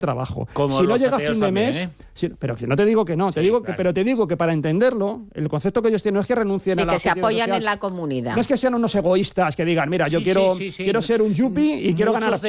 trabajo. Como si no los llega a ateos fin de también, mes, pero que no te digo que no, claro. pero te digo que para entenderlo, el concepto que ellos tienen no es que renuncien a la que se justicia apoyan social. en la comunidad. No es que sean unos egoístas que digan, mira, yo quiero ser un yuppie y quiero ganar